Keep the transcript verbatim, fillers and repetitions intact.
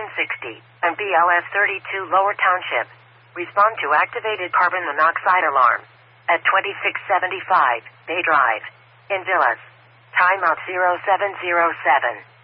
sixty, and B L S thirty-two Lower Township. Respond to activated carbon monoxide alarm at twenty-six seventy-five Bay Drive in Villas. Timeout zero seven zero seven.